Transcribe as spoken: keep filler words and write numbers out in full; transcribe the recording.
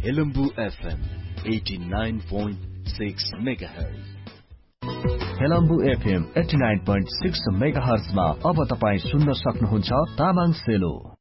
Helambu FM eighty nine point six megahertz. Helambu FM eighty nine point six मेगाहर्जमा अब तपाईँ सुन्न सक्नुहुन्छ तामाङ सेलो।